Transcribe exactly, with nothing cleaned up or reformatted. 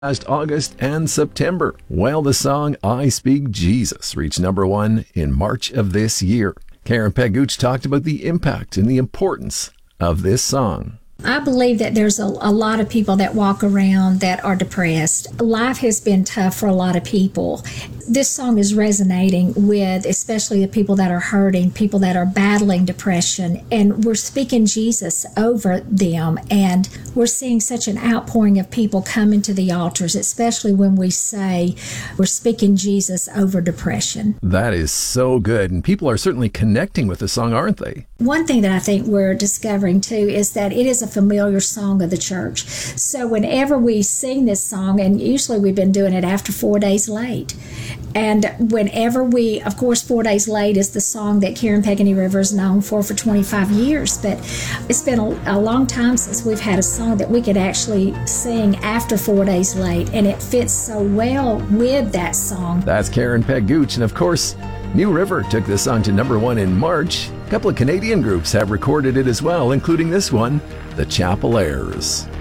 Last August and September. Well, the song I Speak Jesus reached number one in March of this year. Karen Peguch talked about the impact and the importance of this song. I believe that there's a, a lot of people that walk around that are depressed. Life has been tough for a lot of people. This song is resonating with especially the people that are hurting, people that are battling depression, and we're speaking Jesus over them, and we're seeing such an outpouring of people coming to the altars, especially when we say we're speaking Jesus over depression. That is so good, and people are certainly connecting with the song, aren't they? One thing that I think we're discovering too is that it is a familiar song of the church. So whenever we sing this song, and usually we've been doing it after Four Days Late, and whenever we, of course, Four Days Late is the song that Karen Pegany River is known for for twenty-five years, but it's been a, a long time since we've had a song that we could actually sing after Four Days Late, and it fits so well with that song. That's Karen Peguch, and of course, New River took this song to number one in March. A couple of Canadian groups have recorded it as well, including this one, the Chapel Airs.